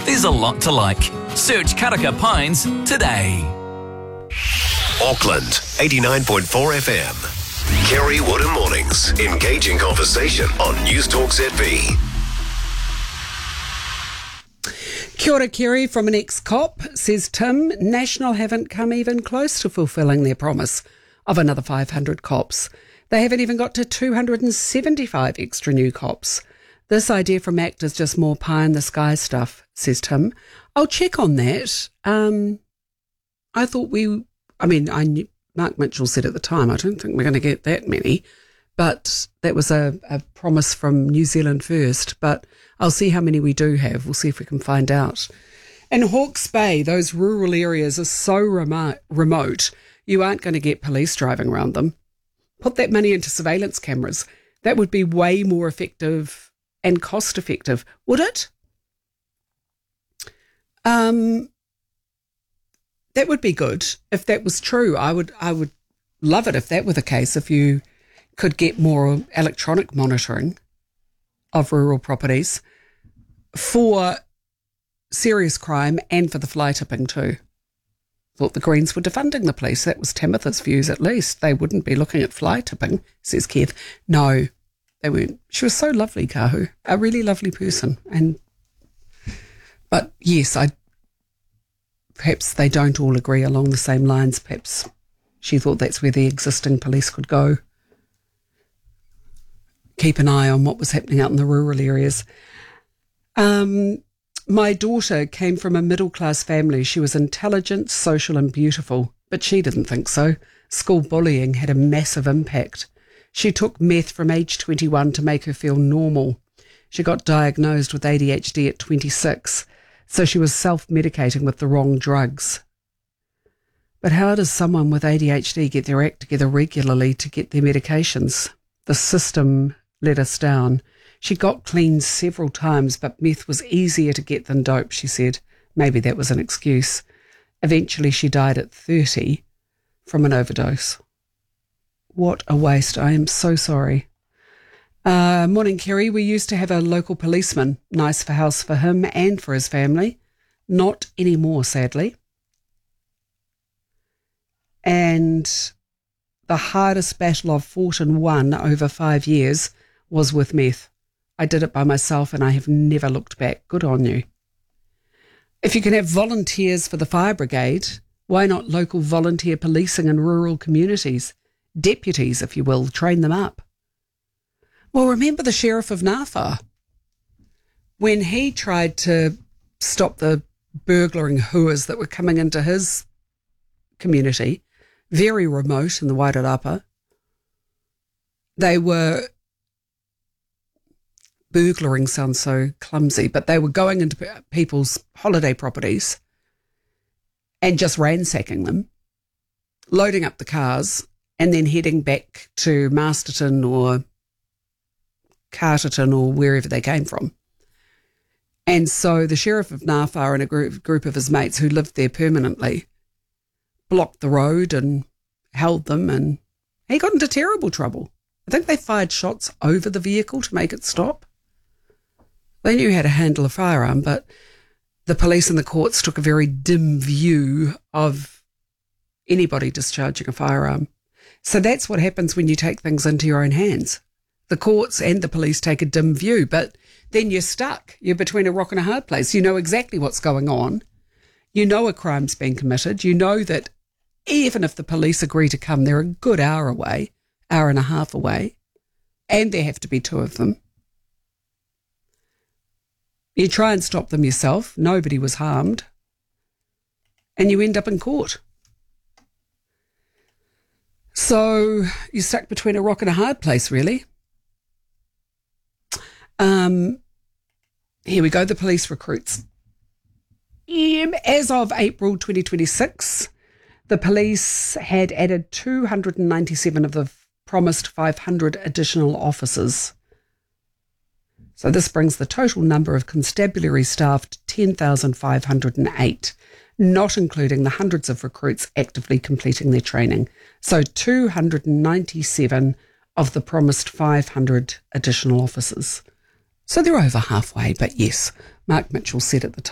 There's a lot to like. Search Karaka Pines today. Auckland, 89.4 FM. Kerry Wood Mornings. Engaging conversation on News Talk ZB. Kia ora, Kerry, from an ex-cop, says Tim. National haven't come even close to fulfilling their promise of another 500 cops. They haven't even got to 275 extra new cops. This idea from ACT is just more pie in the sky stuff, says Tim. I'll check on that. I thought Mark Mitchell said at the time, I don't think we're going to get that many, but that was a promise from New Zealand First. But I'll see how many we do have. We'll see if we can find out. In Hawke's Bay, those rural areas are so remote, you aren't going to get police driving around them. Put that money into surveillance cameras. That would be way more effective and cost effective, would it? That would be good if that was true. I would love it if that were the case, if you could get more electronic monitoring of rural properties for serious crime and for the fly tipping too. Thought the Greens were defunding the police. That was Tamitha's views, at least. They wouldn't be looking at fly tipping, says Kev. No, they weren't. She was so lovely, Kahu, a really lovely person. But yes, perhaps they don't all agree along the same lines. Perhaps she thought that's where the existing police could go. Keep an eye on what was happening out in the rural areas. My daughter came from a middle-class family. She was intelligent, social and beautiful, but she didn't think so. School bullying had a massive impact. She took meth from age 21 to make her feel normal. She got diagnosed with ADHD at 26, so she was self-medicating with the wrong drugs. But how does someone with ADHD get their act together regularly to get their medications? The system let us down. She got clean several times, but meth was easier to get than dope, she said. Maybe that was an excuse. Eventually she died at 30 from an overdose. What a waste. I am so sorry. Morning, Kerry. We used to have a local policeman. Nice for house for him and for his family. Not anymore, sadly. And the hardest battle I've fought and won over 5 years was with meth. I did it by myself and I have never looked back. Good on you. If you can have volunteers for the fire brigade, why not local volunteer policing in rural communities? Deputies, if you will, train them up. Well, remember the Sheriff of Ngāwhā? When he tried to stop the burglaring huas that were coming into his community, very remote in the Wairarapa, they were burglaring sounds so clumsy, but they were going into people's holiday properties and just ransacking them, loading up the cars and then heading back to Masterton or Carterton or wherever they came from. And so the Sheriff of Ngāwhā and a group of his mates who lived there permanently blocked the road and held them, and he got into terrible trouble. I think they fired shots over the vehicle to make it stop. They knew how to handle a firearm, but the police and the courts took a very dim view of anybody discharging a firearm. So that's what happens when you take things into your own hands. The courts and the police take a dim view, but then you're stuck. You're between a rock and a hard place. You know exactly what's going on. You know a crime's been committed. You know that even if the police agree to come, they're a good hour away, hour and a half away, and there have to be two of them. You try and stop them yourself. Nobody was harmed. And you end up in court. So you're stuck between a rock and a hard place, really. Here we go, the police recruits. As of April 2026, the police had added 297 of the promised 500 additional officers. So this brings the total number of constabulary staff to 10,508, not including the hundreds of recruits actively completing their training. So 297 of the promised 500 additional officers. So they're over halfway, but yes, Mark Mitchell said at the time,